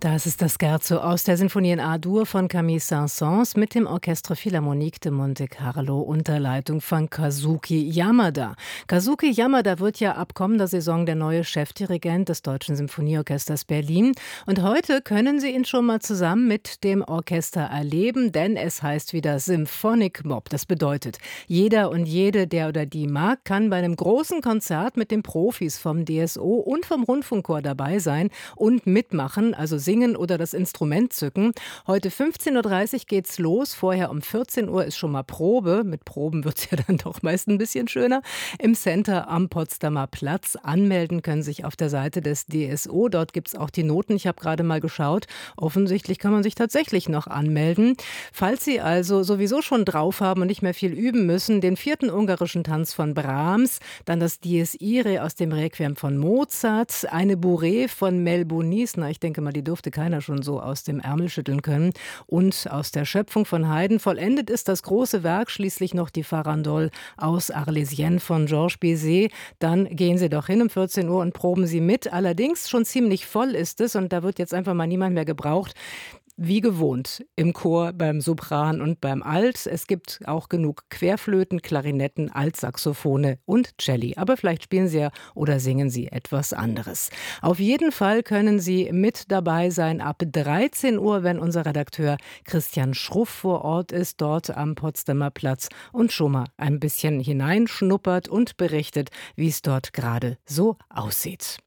Das ist das Scherzo aus der Sinfonie in A-Dur von Camille Saint-Saëns mit dem Orchestre Philharmonique de Monte Carlo unter Leitung von Kazuki Yamada. Kazuki Yamada wird ja ab kommender Saison der neue Chefdirigent des Deutschen Sinfonieorchesters Berlin. Und heute können Sie ihn schon mal zusammen mit dem Orchester erleben, denn es heißt wieder Symphonic Mob. Das bedeutet, jeder und jede, der oder die mag, kann bei einem großen Konzert mit den Profis vom DSO und vom Rundfunkchor dabei sein und mitmachen, also singen oder das Instrument zücken. Heute 15:30 Uhr geht's los. Vorher um 14 Uhr ist schon mal Probe. Mit Proben wird's ja dann doch meist ein bisschen schöner. Im Center am Potsdamer Platz. Anmelden können sich auf der Seite des DSO. Dort gibt's auch die Noten. Ich habe gerade mal geschaut. Offensichtlich kann man sich tatsächlich noch anmelden. Falls Sie also sowieso schon drauf haben und nicht mehr viel üben müssen, den 4. ungarischen Tanz von Brahms, dann das Dies Irae aus dem Requiem von Mozart, eine Bourrée von Melbonis. Na, ich denke mal, die durfte keiner schon so aus dem Ärmel schütteln können. Und aus der Schöpfung von Haydn vollendet ist das große Werk schließlich noch die Farandole aus Arlésienne von Georges Bizet. Dann gehen Sie doch hin um 14 Uhr und proben Sie mit. Allerdings schon ziemlich voll ist es und da wird jetzt einfach mal niemand mehr gebraucht. Wie gewohnt im Chor, beim Sopran und beim Alt. Es gibt auch genug Querflöten, Klarinetten, Altsaxophone und Celli. Aber vielleicht spielen Sie ja oder singen Sie etwas anderes. Auf jeden Fall können Sie mit dabei sein ab 13 Uhr, wenn unser Redakteur Christian Schruff vor Ort ist, dort am Potsdamer Platz und schon mal ein bisschen hineinschnuppert und berichtet, wie es dort gerade so aussieht.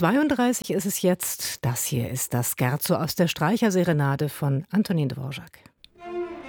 9:32 Uhr ist es jetzt. Das hier ist das Scherzo aus der Streicherserenade von Antonin Dvorak.